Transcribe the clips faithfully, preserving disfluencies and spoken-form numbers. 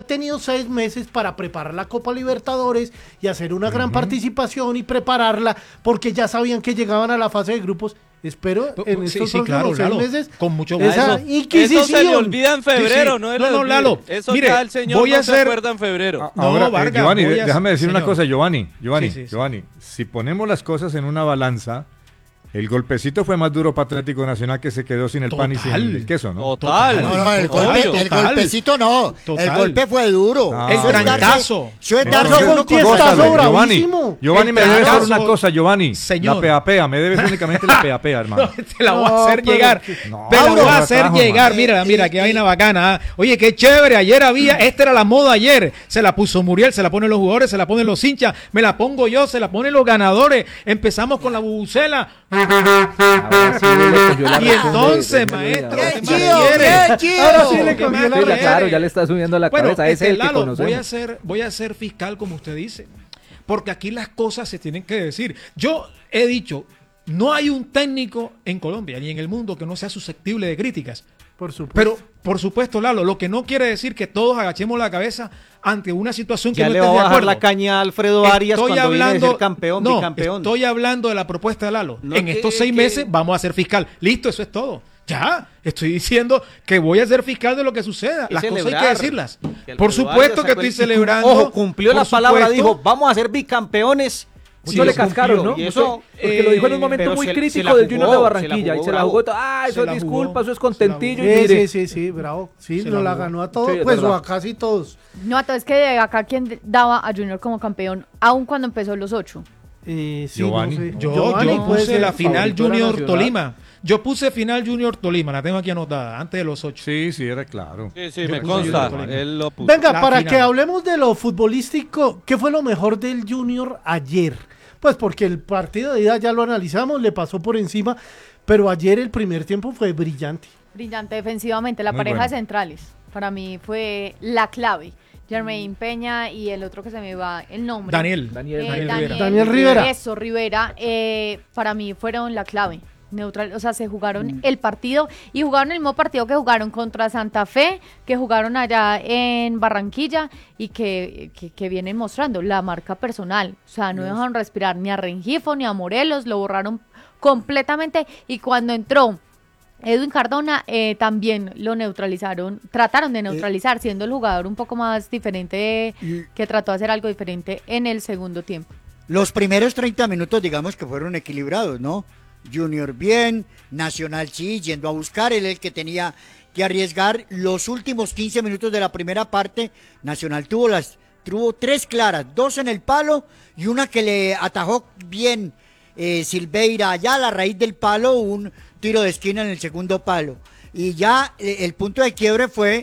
tenido seis meses para preparar la Copa Libertadores y hacer una gran uh-huh. participación y prepararla, porque ya sabían que llegaban a la fase de grupos. Espero en sí, estos sí, próximos claro, seis Lalo, meses con mucho gusto. Esa eso, inquisición. Eso se le olvida en febrero, sí, sí. no es No, no, Lalo. Eso Mire, ya el señor voy no a se hacer... acuerda en febrero. A, ahora, no, Vargas, eh, Giovanni, voy a... déjame decir señor. una cosa, Giovanni, Giovanni, sí, sí, Giovanni, sí. Si ponemos las cosas en una balanza, el golpecito fue más duro para Atlético Nacional, que se quedó sin el Total. pan y sin el queso, ¿no? Total. No, no, el, Total. golpe, Total. el golpecito no. Total. El golpe fue duro. Ah, el Eso es darse- trancazo. Eso es No, darse no, uno no, con- no, Gózale, Está Giovanni, bravísimo. Giovanni, El me debes hacer trancazo, una cosa, Giovanni. señor. La peapea, me debes únicamente la peapea, hermano. Te la voy a No, hacer pero- llegar. No, te la Mauro, voy a hacer carajo, llegar. hermano. Mira, mira, Eh, qué eh, vaina bacana. ¿ah? Oye, qué chévere. Ayer había, esta era la moda ayer. Se la puso Muriel, se la ponen los jugadores, se la ponen los hinchas, me la pongo yo, se la ponen los ganadores. Empezamos con la bubucela. Ahora sí le cogió la Y razón entonces, de- de maestro, Media. ¿qué ¡Qué más chío, quiere? qué chío! Ahora sí le ¿Qué cogió más la Sí, ya, quiere? claro, ya le está subiendo la Bueno, cabeza. Ese este, es el que Lalo, conocemos. voy a ser, voy a ser fiscal como usted dice, porque aquí las cosas se tienen que decir. Yo he dicho, no hay un técnico en Colombia ni en el mundo que no sea susceptible de críticas. Por supuesto. Pero, por supuesto, Lalo, lo que no quiere decir que todos agachemos la cabeza ante una situación que Ya no le estés va a de bajar acuerdo. la caña a Alfredo Arias Estoy cuando viene de hablando- ser campeón, no, bicampeón. estoy hablando de la propuesta de Lalo. No en que- estos seis que- meses vamos a ser fiscal. Listo, eso es todo. Ya, estoy diciendo que voy a ser fiscal de lo que suceda. Y Las cosas hay celebrar que decirlas. que Por Alfredo supuesto Arias que sacó estoy el- celebrando. Ojo, cumplió por la palabra, supuesto. dijo, vamos a ser bicampeones. Mucho le cascaron, ¿no? Y eso, Porque lo dijo en un eh, momento pero muy se- se crítico la del jugó, Junior de se la Barranquilla. jugó y se la bravo. jugó. Ah, Se eso es la jugó, disculpa, eso es se la contentillo. jugó. Y Sí, mire. sí, sí, sí, bravo. Sí, Se nos la la jugó. ganó a todos, Sí, es pues o verdad. a casi todos. No, entonces que acá quien daba a Junior como campeón, aun cuando empezó los ocho. Eh, sí, Giovanni. no sé. Yo, Giovanni yo puede puse ser la final favorito de la Junior Nacional. Tolima. Yo puse final Junior Tolima, la tengo aquí anotada, antes de los ocho. Sí, sí, era claro. Sí, sí, Yo me puse consta. Junior. Él lo puso. Venga, La para final. que hablemos de lo futbolístico, ¿qué fue lo mejor del Junior ayer? Pues porque el partido de ida ya lo analizamos, le pasó por encima, pero ayer el primer tiempo fue brillante. Brillante defensivamente, la Muy pareja bueno. de centrales. Para mí fue la clave. Jermaine Peña y el otro que se me va el nombre. Daniel. Daniel, Eh, Daniel Daniel, Rivera. Daniel Rivera. Eso, Rivera. eh, para mí fueron la clave. Neutral, o sea, se jugaron el partido y jugaron el mismo partido que jugaron contra Santa Fe, que jugaron allá en Barranquilla y que, que, que vienen mostrando la marca personal. O sea, no dejaron respirar ni a Rengifo ni a Morelos, lo borraron completamente y cuando entró Edwin Cardona eh, también lo neutralizaron, trataron de neutralizar, siendo el jugador un poco más diferente, Y- que trató de hacer algo diferente en el segundo tiempo. Los primeros treinta minutos, digamos que fueron equilibrados, ¿no? Junior bien, Nacional sí, yendo a buscar, él el que tenía que arriesgar. Los últimos quince minutos de la primera parte, Nacional tuvo las tuvo tres claras, dos en el palo y una que le atajó bien eh, Silveira allá a la raíz del palo, un tiro de esquina en el segundo palo. Y ya eh, el punto de quiebre fue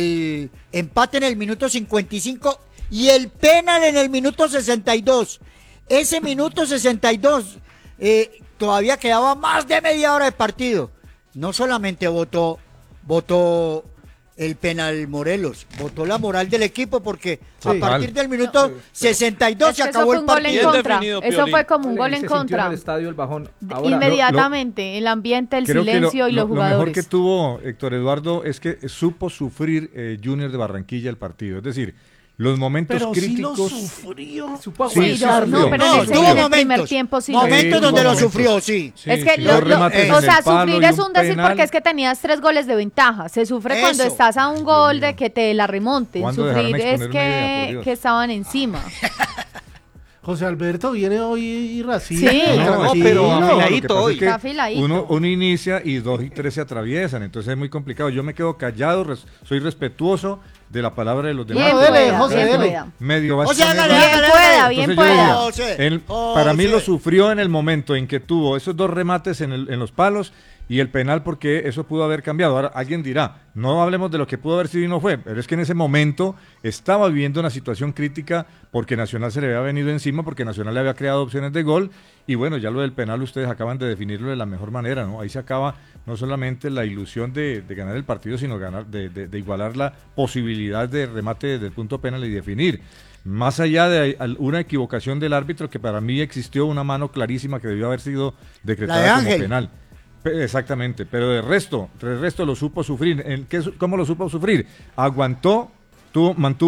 el empate en el minuto cincuenta y cinco y el penal en el minuto sesenta y dos. Ese minuto sesenta y dos, eh, todavía quedaba más de media hora de partido. No solamente votó, votó el penal Morelos, votó la moral del equipo porque a Sí. partir del minuto sesenta y dos Es se que eso acabó fue el un gol en partido. Bien contra. definido, Eso Piolín. fue como un Se gol en sintió en contra. el estadio el bajón. Ahora, Inmediatamente, el ambiente, el Creo que silencio lo, y los lo- lo mejor jugadores. que tuvo Héctor Eduardo es que supo sufrir eh, Junior de Barranquilla el partido. Es decir, los momentos Pero sí lo críticos. sufrió. supo Sí, Sí, yo- aguantar. no, pero No, en, ese- tuvo en el primer momentos, tiempo sí. momentos Sí, donde lo momentos. sufrió, sí. Sí, Es que, sí. lo- Dos lo- remates en o el sea, palo sufrir y es un un decir penal. porque es que tenías tres goles de ventaja. Se sufre cuando Eso. estás a un gol de que te la remonten. ¿Cuándo dejarán Sufrir es exponer una idea, por que, Dios? que estaban encima. José Alberto viene hoy irascible. Sí. No, tranquilo. pero No, lo que afiladito pasa hoy. es que Está afiladito. uno, uno inicia y dos y tres se atraviesan, entonces es muy complicado. Yo me quedo callado, res- soy respetuoso de la palabra de los demás. Bien dele, pueda, José, bien dele. pueda. Medio va a O sea, exponer- hágale, Bien hágale, pueda, hágale. bien Entonces yo pueda. digo, José, él, José. para mí lo sufrió en el momento en que tuvo esos dos remates en, el- en los palos y el penal, porque eso pudo haber cambiado. Ahora alguien dirá, no hablemos de lo que pudo haber sido y no fue, pero es que en ese momento estaba viviendo una situación crítica porque Nacional se le había venido encima, porque Nacional le había creado opciones de gol y bueno, ya lo del penal ustedes acaban de definirlo de la mejor manera, ¿no? Ahí se acaba no solamente la ilusión de, de ganar el partido, sino ganar, de, de- de igualar la posibilidad de remate desde el punto penal y definir. Más allá de al- una equivocación del árbitro, que para mí existió una mano clarísima que debió haber sido decretada La de como Ángel. penal. Pe- Exactamente, pero de resto, de resto lo supo sufrir. ¿En qué su- ¿Cómo lo supo sufrir? Aguantó, tuvo, mantuvo